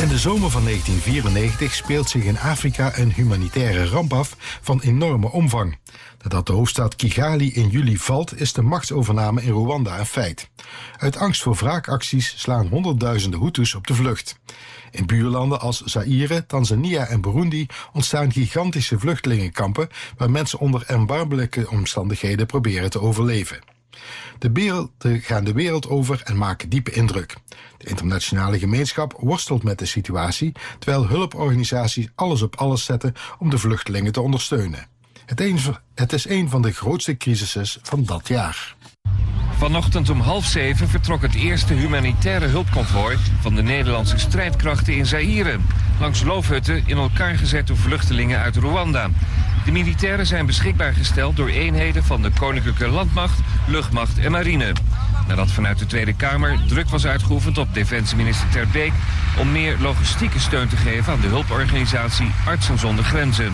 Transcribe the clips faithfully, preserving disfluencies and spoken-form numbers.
In de zomer van negentien vierennegentig speelt zich in Afrika een humanitaire ramp af van enorme omvang. Nadat de hoofdstad Kigali in juli valt, is de machtsovername in Rwanda een feit. Uit angst voor wraakacties slaan honderdduizenden Hutus op de vlucht. In buurlanden als Zaïre, Tanzania en Burundi ontstaan gigantische vluchtelingenkampen waar mensen onder erbarmelijke omstandigheden proberen te overleven. De beelden gaan de wereld over en maken diepe indruk. De internationale gemeenschap worstelt met de situatie, terwijl hulporganisaties alles op alles zetten om de vluchtelingen te ondersteunen. Het, een, het is een van de grootste crisissen van dat jaar. Vanochtend om half zeven vertrok het eerste humanitaire hulpconvooi van de Nederlandse strijdkrachten in Zaïre. Langs loofhutten in elkaar gezet door vluchtelingen uit Rwanda. De militairen zijn beschikbaar gesteld door eenheden van de Koninklijke Landmacht, Luchtmacht en Marine. Nadat vanuit de Tweede Kamer druk was uitgeoefend op defensieminister Ter Beek om meer logistieke steun te geven aan de hulporganisatie Artsen zonder Grenzen.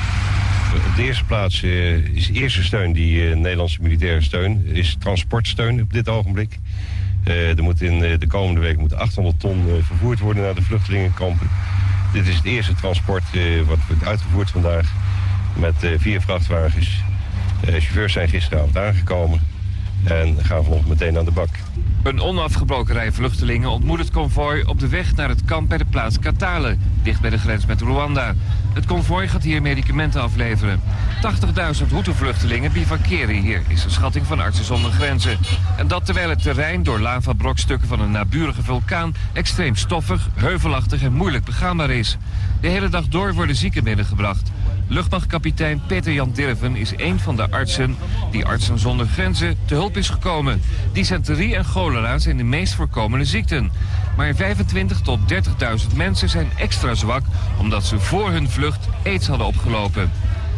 Op de eerste plaats uh, is de eerste steun, die uh, Nederlandse militaire steun, is transportsteun op dit ogenblik. Uh, er moet in uh, de komende week moet achthonderd ton uh, vervoerd worden naar de vluchtelingenkampen. Dit is het eerste transport uh, wat wordt uitgevoerd vandaag met uh, vier vrachtwagens. Uh, chauffeurs zijn gisteravond aangekomen en gaan vanochtend meteen aan de bak. Een onafgebroken rij vluchtelingen ontmoet het konvooi op de weg naar het kamp bij de plaats Katale, dicht bij de grens met Rwanda. Het konvooi gaat hier medicamenten afleveren. tachtigduizend Hutu-vluchtelingen bivakeren hier, is de schatting van Artsen zonder Grenzen. En dat terwijl het terrein door lavabrokstukken van een naburige vulkaan extreem stoffig, heuvelachtig en moeilijk begaanbaar is. De hele dag door worden zieken binnengebracht. Luchtmachtkapitein Peter-Jan Dirven is een van de artsen die Artsen zonder Grenzen te hulp is gekomen. Dysenterie en cholera zijn de meest voorkomende ziekten. Maar vijfentwintigduizend tot dertigduizend mensen zijn extra zwak omdat ze voor hun vlucht aids hadden opgelopen.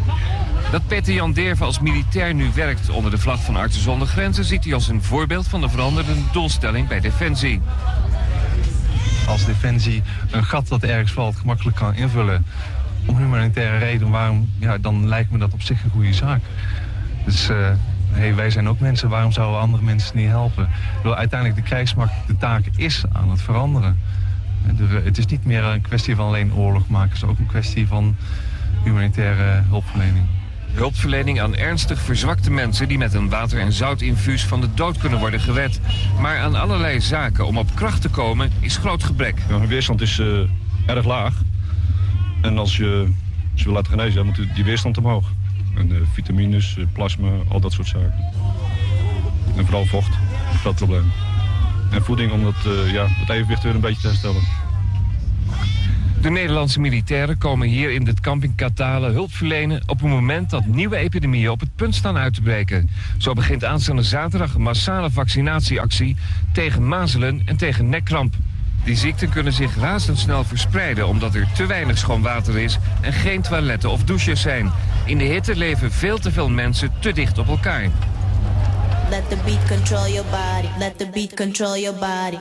Dat Peter-Jan Dirven als militair nu werkt onder de vlag van Artsen zonder Grenzen ziet hij als een voorbeeld van de veranderende doelstelling bij Defensie. Als Defensie een gat dat ergens valt gemakkelijk kan invullen om humanitaire reden, waarom, ja, dan lijkt me dat op zich een goede zaak. Dus uh, hey, wij zijn ook mensen, waarom zouden we andere mensen niet helpen? Ik bedoel, uiteindelijk de krijgsmacht, de taak is aan het veranderen. De, het is niet meer een kwestie van alleen oorlog maken, het is ook een kwestie van humanitaire hulpverlening. Hulpverlening aan ernstig verzwakte mensen die met een water- en zoutinfuus van de dood kunnen worden gered. Maar aan allerlei zaken om op kracht te komen is groot gebrek. Ja, hun weerstand is uh, erg laag. En als je ze wil laten genezen, dan moet die weerstand omhoog. En uh, vitamines, uh, plasma, al dat soort zaken. En vooral vocht, een groot probleem. En voeding om dat, uh, ja, het evenwicht weer een beetje te herstellen. De Nederlandse militairen komen hier in dit kamp in Katale hulp verlenen op een moment dat nieuwe epidemieën op het punt staan uit te breken. Zo begint aanstaande zaterdag een massale vaccinatieactie tegen mazelen en tegen nekkramp. Die ziekten kunnen zich razendsnel verspreiden omdat er te weinig schoon water is en geen toiletten of douches zijn. In de hitte leven veel te veel mensen te dicht op elkaar. Let the beat control your body. Let the beat control your body.